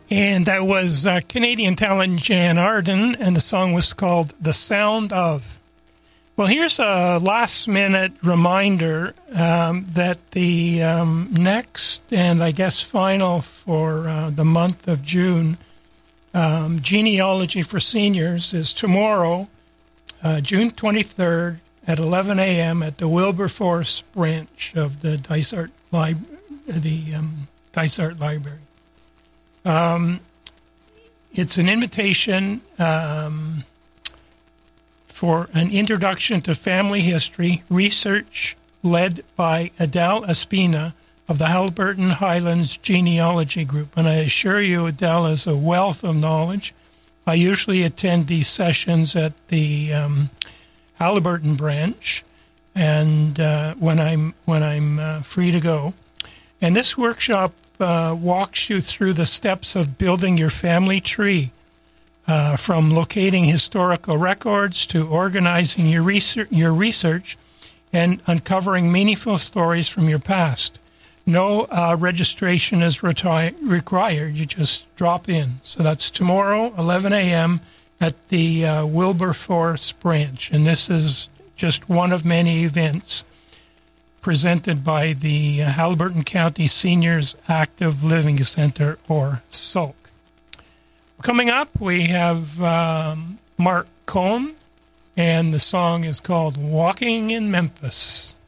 And that was Canadian talent Jan Arden, and the song was called The Sound Of. Well, here's a last-minute reminder that the next and, I guess, final for the month of June, Genealogy for Seniors is tomorrow, June 23rd at 11 a.m. at the Wilberforce branch of the Dysart Library. It's an invitation for an introduction to family history, research led by Adele Espina of the Haliburton Highlands Genealogy Group. And I assure you, Adele is a wealth of knowledge. I usually attend these sessions at the Haliburton branch, and when I'm free to go. And this workshop walks you through the steps of building your family tree, from locating historical records to organizing your research and uncovering meaningful stories from your past. No registration is required. You just drop in. So that's tomorrow, 11 a.m. at the Wilberforce branch. And this is just one of many events presented by the Haliburton County Seniors Active Living Center, or SALC. Coming up, we have Mark Cohn, and the song is called Walking in Memphis.